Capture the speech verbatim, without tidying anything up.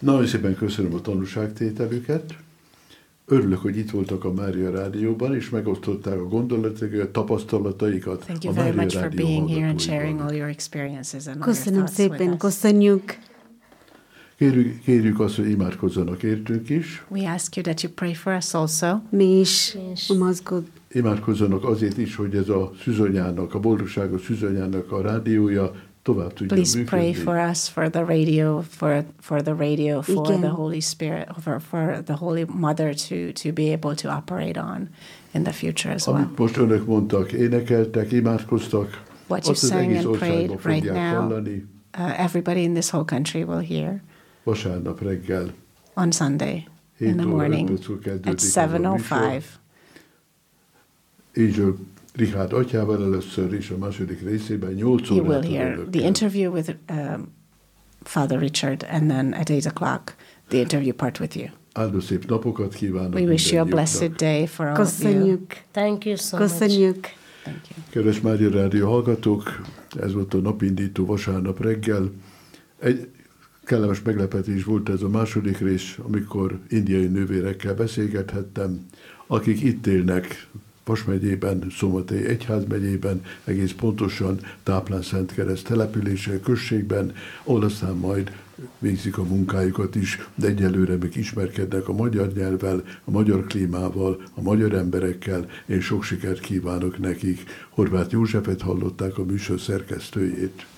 Nagyon szépen köszönöm a tanúságtételüket. Örülök, hogy itt voltak a Mária Rádióban, és megosztották a gondolatokat, a tapasztalataikat. Thank you very much for being here and sharing all your experiences and all your Köszönöm thoughts with szépen, us. köszönjük. Kérjük, kérjük azt, hogy imádkozzanak értünk is. We ask you that you pray for us also. Mi is Mi is. a mozgót. Imádkozzanak azért is, hogy ez a szűzanyának, a boldogságos szűzanyának a rádiója tovább tudjon Please működni. pray for us, for the radio, for for the radio, for Igen. the Holy Spirit, for, for the Holy Mother to, to be able to operate on in the future as well. Amit most önök mondtak, énekeltek, imádkoztak, What you azt az sang egész and országban prayed right fogják now, hallani uh, everybody in this whole country will hear vasárnap reggel. on Sunday in hét the óra morning öt perckor kezdődik at ez a seven oh műsor. five. És ő Richard atyával először is a második részében nyolc You will órától hear önökkel. the interview with um, Father Richard, and then at eight o'clock, the interview part with you. Áldó szép napokat kívánok We wish you a mindannyiuknak. blessed day for all of you. Köszönjük. Thank you so much. Köszönjük. Thank you. Kedves Mária Rádió hallgatók, ez volt a napindító vasárnap reggel. Egy kellemes meglepetés volt ez a második rész, amikor indiai nővérekkel beszélgethettem, akik itt élnek Vas megyében, Szombathelyi egyházmegyében, egész pontosan Táplán-Szentkereszt településen, községben, ahol aztán majd végzik a munkájukat is, de egyelőre még ismerkednek a magyar nyelvvel, a magyar klímával, a magyar emberekkel. Én sok sikert kívánok nekik. Horváth Józsefet hallották, a műsor szerkesztőjét.